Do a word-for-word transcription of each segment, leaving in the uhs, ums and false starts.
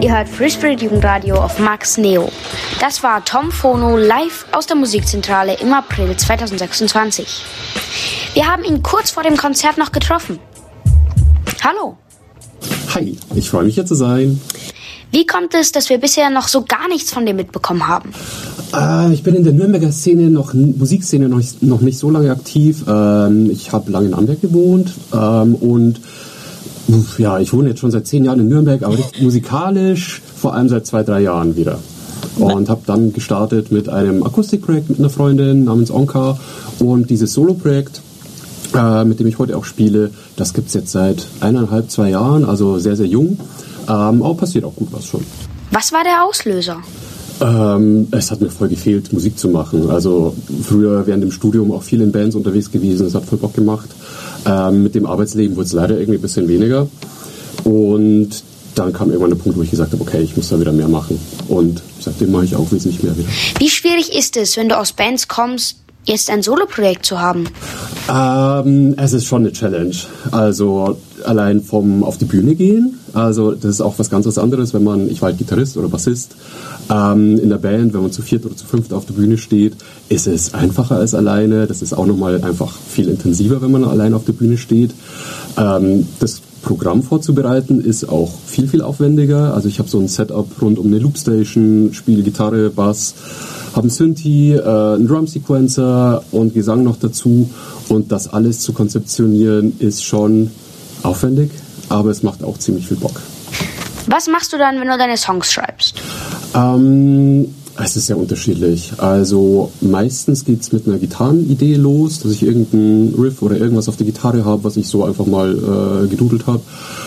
Ihr hört Free Spirit Jugendradio auf Max Neo. Das war Tom Phono live aus der Musikzentrale im April zweitausendsechsundzwanzig. Wir haben ihn kurz vor dem Konzert noch getroffen. Hallo. Hi, ich freue mich hier zu sein. Wie kommt es, dass wir bisher noch so gar nichts von dir mitbekommen haben? Äh, ich bin in der Nürnberger Szene, noch Musikszene noch, noch nicht so lange aktiv. Ähm, ich habe lange in Amberg gewohnt ähm, und ja, ich wohne jetzt schon seit zehn Jahren in Nürnberg, aber musikalisch vor allem seit zwei, drei Jahren wieder. Und habe dann gestartet mit einem Akustikprojekt mit einer Freundin namens Onka und dieses Solo-Projekt, äh, mit dem ich heute auch spiele, das gibt es jetzt seit eineinhalb, zwei Jahren, also sehr, sehr jung. Ähm, aber passiert auch gut was schon. Was war der Auslöser? Ähm, es hat mir voll gefehlt, Musik zu machen. Also früher während dem Studium auch viel in Bands unterwegs gewesen, es hat voll Bock gemacht. Ähm, mit dem Arbeitsleben wurde es leider irgendwie ein bisschen weniger. Und dann kam irgendwann der Punkt, wo ich gesagt habe, okay, ich muss da wieder mehr machen. Und seitdem mache ich auch wesentlich mehr wieder. Wie schwierig ist es, wenn du aus Bands kommst, jetzt ein Solo-Projekt zu haben? Ähm, es ist schon eine Challenge. Also allein vom auf die Bühne gehen, also das ist auch was ganz was anderes, wenn man, ich war halt Gitarrist oder Bassist, ähm, in der Band, wenn man zu viert oder zu fünft auf der Bühne steht, ist es einfacher als alleine. Das ist auch nochmal einfach viel intensiver, wenn man allein auf der Bühne steht. Ähm, das Programm vorzubereiten ist auch viel, viel aufwendiger. Also ich habe so ein Setup rund um eine Loopstation, spiele Gitarre, Bass, habe einen Synthi, äh, einen Drum-Sequencer und Gesang noch dazu. Und das alles zu konzeptionieren ist schon aufwendig, aber es macht auch ziemlich viel Bock. Was machst du dann, wenn du deine Songs schreibst? Ähm, es ist sehr unterschiedlich. Also meistens geht es mit einer Gitarrenidee los, dass ich irgendeinen Riff oder irgendwas auf der Gitarre habe, was ich so einfach mal äh, gedudelt habe.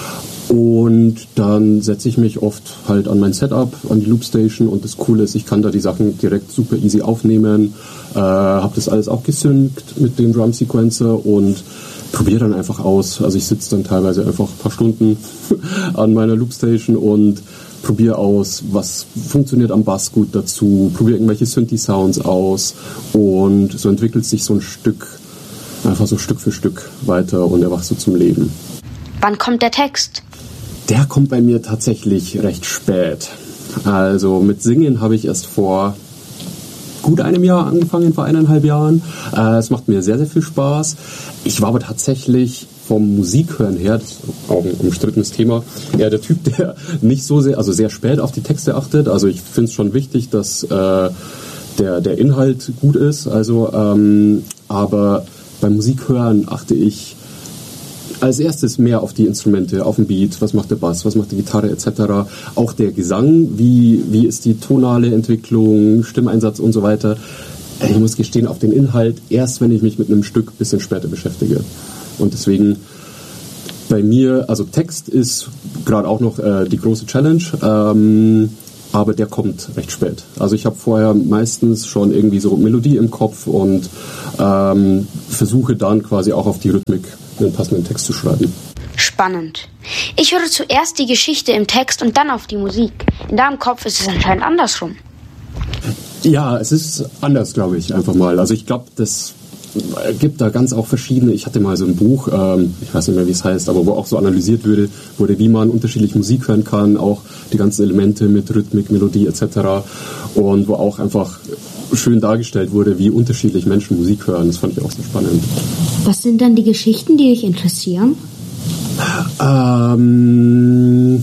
Und dann setze ich mich oft halt an mein Setup, an die Loopstation und das Coole ist, ich kann da die Sachen direkt super easy aufnehmen, äh, habe das alles auch gesynkt mit dem Drum Sequencer und probiere dann einfach aus. Also ich sitze dann teilweise einfach ein paar Stunden an meiner Loopstation und probiere aus, was funktioniert am Bass gut dazu, probiere irgendwelche Synthi-Sounds aus und so entwickelt sich so ein Stück, einfach so Stück für Stück weiter und erwacht so zum Leben. Wann kommt der Text? Der kommt bei mir tatsächlich recht spät. Also mit Singen habe ich erst vor gut einem Jahr angefangen, vor eineinhalb Jahren. Äh, es macht mir sehr, sehr viel Spaß. Ich war aber tatsächlich vom Musikhören her, das ist auch ein umstrittenes Thema, eher der Typ, der nicht so sehr, also sehr spät auf die Texte achtet. Also ich finde es schon wichtig, dass äh, der, der Inhalt gut ist. Also, ähm, aber beim Musikhören achte ich als erstes mehr auf die Instrumente, auf den Beat, was macht der Bass, was macht die Gitarre et cetera. Auch der Gesang, wie, wie ist die tonale Entwicklung, Stimmeinsatz und so weiter. Ich muss gestehen, auf den Inhalt erst, wenn ich mich mit einem Stück ein bisschen später beschäftige. Und deswegen bei mir, also Text ist gerade auch noch äh, die große Challenge, ähm, aber der kommt recht spät. Also ich habe vorher meistens schon irgendwie so Melodie im Kopf und ähm, versuche dann quasi auch auf die Rhythmik einen passenden Text zu schreiben. Spannend. Ich höre zuerst die Geschichte im Text und dann auf die Musik. In deinem Kopf ist es anscheinend andersrum. Ja, es ist anders, glaube ich, einfach mal. Also ich glaube, das gibt da ganz auch verschiedene, ich hatte mal so ein Buch, ähm, ich weiß nicht mehr, wie es heißt, aber wo auch so analysiert würde, wurde, wie man unterschiedlich Musik hören kann, auch die ganzen Elemente mit Rhythmik, Melodie et cetera. Und wo auch einfach schön dargestellt wurde, wie unterschiedlich Menschen Musik hören. Das fand ich auch sehr spannend. Was sind dann die Geschichten, die dich interessieren? Ähm,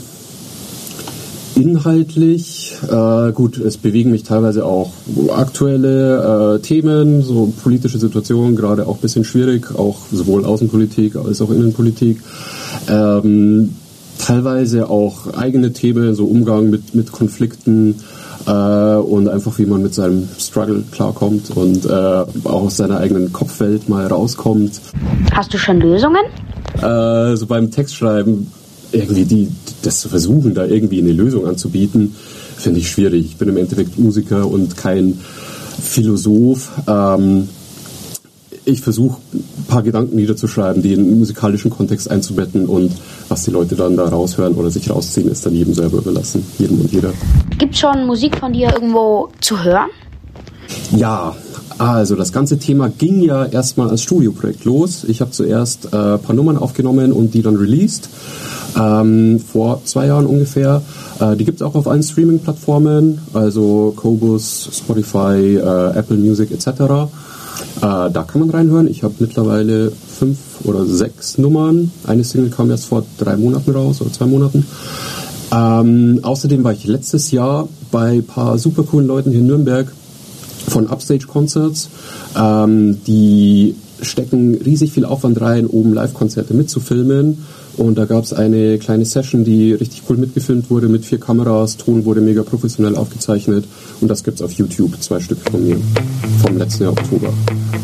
inhaltlich, äh, gut, es bewegen mich teilweise auch aktuelle äh, Themen, so politische Situationen, gerade auch ein bisschen schwierig, auch sowohl Außenpolitik als auch Innenpolitik. Ähm, teilweise auch eigene Themen, so Umgang mit, mit Konflikten, äh, und einfach wie man mit seinem Struggle klarkommt und äh, auch aus seiner eigenen Kopfwelt mal rauskommt. Hast du schon Lösungen? Äh, so beim Textschreiben irgendwie die, das zu versuchen, da irgendwie eine Lösung anzubieten, finde ich schwierig. Ich bin im Endeffekt Musiker und kein Philosoph. Ähm, ich versuche, ein paar Gedanken niederzuschreiben, die in einen musikalischen Kontext einzubetten und was die Leute dann da raushören oder sich rausziehen, ist dann jedem selber überlassen, jedem und jeder. Gibt es schon Musik von dir irgendwo zu hören? Ja, Also das ganze Thema ging ja erstmal als Studioprojekt los. Ich habe zuerst äh, ein paar Nummern aufgenommen und die dann released. Ähm, vor zwei Jahren ungefähr. Äh, die gibt es auch auf allen Streaming-Plattformen, also Qobuz, Spotify, äh, Apple Music et cetera. Äh, da kann man reinhören. Ich habe mittlerweile fünf oder sechs Nummern. Eine Single kam erst vor drei Monaten raus oder zwei Monaten. Ähm, außerdem war ich letztes Jahr bei ein paar super coolen Leuten hier in Nürnberg von Upstage Concerts. Ähm, die stecken riesig viel Aufwand rein, oben Live-Konzerte mitzufilmen. Und da gab es eine kleine Session, die richtig cool mitgefilmt wurde mit vier Kameras. Ton wurde mega professionell aufgezeichnet. Und das gibt's auf YouTube, zwei Stück von mir, vom letzten Jahr Oktober.